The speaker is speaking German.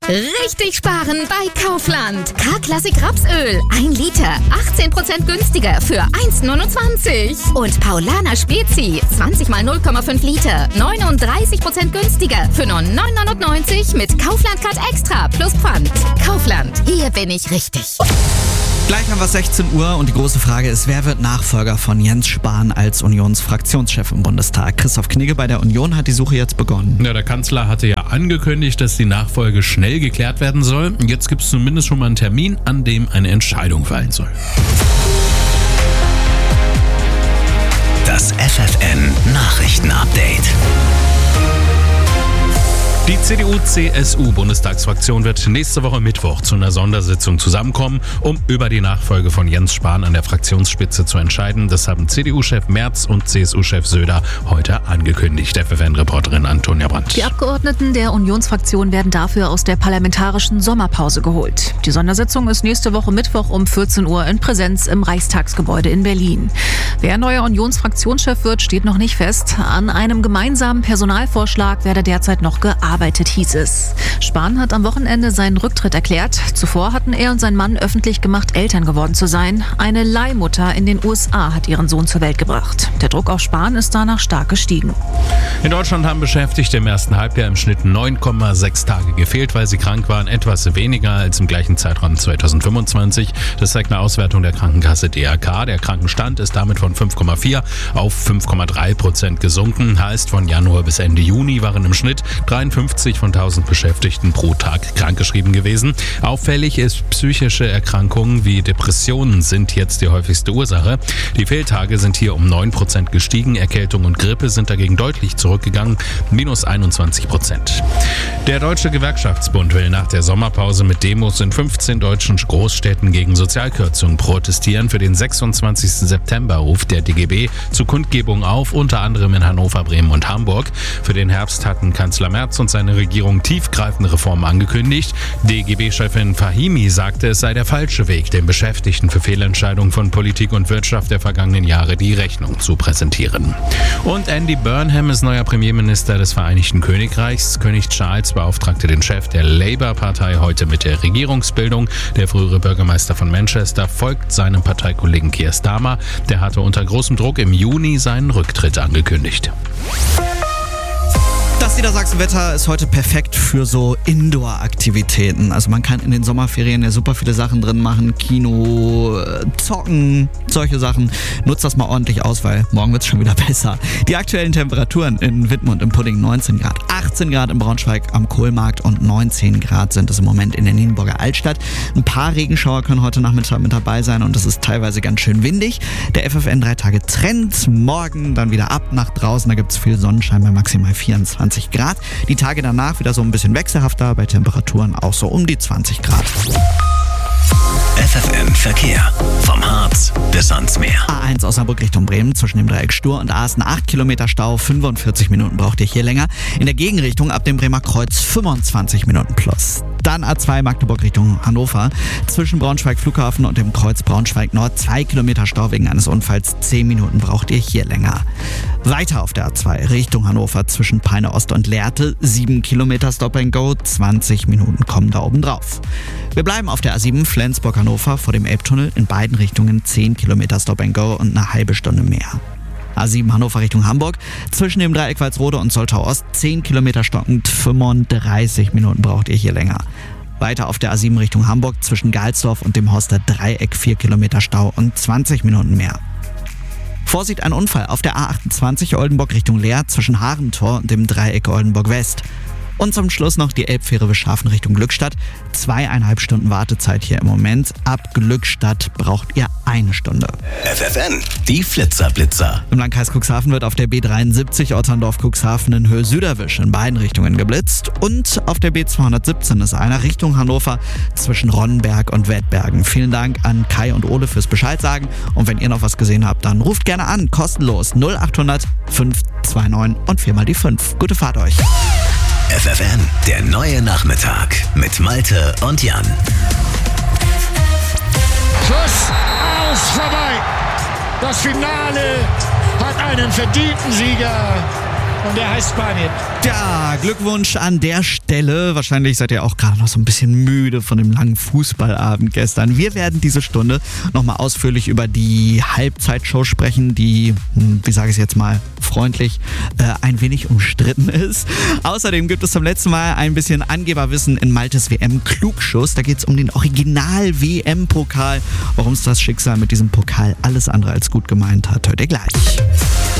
Richtig sparen bei Kaufland. K-Klassik Rapsöl. 1 Liter. 18% günstiger für 1,29. Und Paulaner Spezi. 20 mal 0,5 Liter. 39% günstiger für nur 9,99 mit Kaufland Card Extra plus Pfand. Kaufland. Hier bin ich richtig. Gleich haben wir 16 Uhr und die große Frage ist, wer wird Nachfolger von Jens Spahn als Unionsfraktionschef im Bundestag? Christoph Knigge bei der Union hat die Suche jetzt begonnen. Ja, der Kanzler hatte ja angekündigt, dass die Nachfolge schnell geklärt werden soll. Jetzt gibt es zumindest schon mal einen Termin, an dem eine Entscheidung fallen soll. Das FFN-Nachrichten-Update. Die CDU-CSU-Bundestagsfraktion wird nächste Woche Mittwoch zu einer Sondersitzung zusammenkommen, um über die Nachfolge von Jens Spahn an der Fraktionsspitze zu entscheiden. Das haben CDU-Chef Merz und CSU-Chef Söder heute angekündigt. FFN-Reporterin Antonia Brandt. Die Abgeordneten der Unionsfraktion werden dafür aus der parlamentarischen Sommerpause geholt. Die Sondersitzung ist nächste Woche Mittwoch um 14 Uhr in Präsenz im Reichstagsgebäude in Berlin. Wer neuer Unionsfraktionschef wird, steht noch nicht fest. An einem gemeinsamen Personalvorschlag werde derzeit noch gearbeitet, hieß es. Spahn hat am Wochenende seinen Rücktritt erklärt. Zuvor hatten er und sein Mann öffentlich gemacht, Eltern geworden zu sein. Eine Leihmutter in den USA hat ihren Sohn zur Welt gebracht. Der Druck auf Spahn ist danach stark gestiegen. In Deutschland haben Beschäftigte im ersten Halbjahr im Schnitt 9,6 Tage gefehlt, weil sie krank waren. Etwas weniger als im gleichen Zeitraum 2025. Das zeigt eine Auswertung der Krankenkasse DRK. Der Krankenstand ist damit von 5,4 auf 5,3% gesunken. Heißt, von Januar bis Ende Juni waren im Schnitt 53 von 1000 Beschäftigten pro Tag krankgeschrieben gewesen. Auffällig ist, psychische Erkrankungen wie Depressionen sind jetzt die häufigste Ursache. Die Fehltage sind hier um 9% gestiegen. Erkältung und Grippe sind dagegen deutlich zurückgegangen, minus 21%. Der Deutsche Gewerkschaftsbund will nach der Sommerpause mit Demos in 15 deutschen Großstädten gegen Sozialkürzungen protestieren. Für den 26. September ruft der DGB zu Kundgebungen auf, unter anderem in Hannover, Bremen und Hamburg. Für den Herbst hatten Kanzler Merz und seine Regierung tiefgreifende Reformen angekündigt. DGB-Chefin Fahimi sagte, es sei der falsche Weg, den Beschäftigten für Fehlentscheidungen von Politik und Wirtschaft der vergangenen Jahre die Rechnung zu präsentieren. Und Andy Burnham ist neuer Premierminister des Vereinigten Königreichs. König Charles beauftragte den Chef der Labour-Partei heute mit der Regierungsbildung. Der frühere Bürgermeister von Manchester folgt seinem Parteikollegen Keir Starmer. Der hatte unter großem Druck im Juni seinen Rücktritt angekündigt. Das Niedersachsen-Wetter ist heute perfekt für so Indoor-Aktivitäten. Also man kann in den Sommerferien ja super viele Sachen drin machen. Kino, zocken, solche Sachen. Nutzt das mal ordentlich aus, weil morgen wird es schon wieder besser. Die aktuellen Temperaturen in Wittmund im Pudding 19 Grad, 18 Grad in Braunschweig am Kohlmarkt und 19 Grad sind es im Moment in der Nienburger Altstadt. Ein paar Regenschauer können heute Nachmittag mit dabei sein und es ist teilweise ganz schön windig. Der FFN 3 Tage Trend, morgen dann wieder ab nach draußen. Da gibt es viel Sonnenschein bei maximal 24 Grad. Die Tage danach wieder so ein bisschen wechselhafter, bei Temperaturen auch so um die 20 Grad. FFN Verkehr. Vom Harz bis ans Meer. A1 Osnabrück Richtung Bremen zwischen dem Dreieck Stur und Aaßen 8 Kilometer Stau, 45 Minuten braucht ihr hier länger. In der Gegenrichtung ab dem Bremer Kreuz 25 Minuten plus. Dann A2 Magdeburg Richtung Hannover. Zwischen Braunschweig Flughafen und dem Kreuz Braunschweig Nord 2 Kilometer Stau wegen eines Unfalls. 10 Minuten braucht ihr hier länger. Weiter auf der A2 Richtung Hannover zwischen Peine Ost und Lehrte. 7 Kilometer Stop and Go. 20 Minuten kommen da oben drauf. Wir bleiben auf der A7 Flensburg-Hannover vor dem Elbtunnel. In beiden Richtungen 10 Kilometer Stop and Go und eine halbe Stunde mehr. A7 Hannover Richtung Hamburg. Zwischen dem Dreieck Walsrode und Soltau Ost 10 Kilometer stockend, 35 Minuten braucht ihr hier länger. Weiter auf der A7 Richtung Hamburg zwischen Galsdorf und dem Horster Dreieck 4 Kilometer Stau und 20 Minuten mehr. Vorsicht, ein Unfall auf der A28 Oldenburg Richtung Leer zwischen Harentor und dem Dreieck Oldenburg West. Und zum Schluss noch die Elbfähre Wischhafen Richtung Glückstadt. 2,5 Stunden Wartezeit hier im Moment. Ab Glückstadt braucht ihr 1 Stunde. FFN, die Flitzer. Im Landkreis Cuxhaven wird auf der B73 Otterndorf-Cuxhaven in Höhe Süderwisch in beiden Richtungen geblitzt. Und auf der B217 ist einer Richtung Hannover zwischen Ronnenberg und Wettbergen. Vielen Dank an Kai und Ole fürs Bescheid sagen. Und wenn ihr noch was gesehen habt, dann ruft gerne an. Kostenlos 0800 529 und 4 mal die 5. Gute Fahrt euch. FFN, der neue Nachmittag mit Malte und Jan. Schuss aus, vorbei. Das Finale hat einen verdienten Sieger und der heißt Spanien. Ja, Glückwunsch an der Stelle. Wahrscheinlich seid ihr auch gerade noch so ein bisschen müde von dem langen Fußballabend gestern. Wir werden diese Stunde nochmal ausführlich über die Halbzeitshow sprechen, die, wie sage ich es jetzt mal freundlich, ein wenig umstritten ist. Außerdem gibt es zum letzten Mal ein bisschen Angeberwissen in Maltes WM-Klugschuss. Da geht es um den Original-WM-Pokal. Warum es das Schicksal mit diesem Pokal alles andere als gut gemeint hat, hört ihr gleich.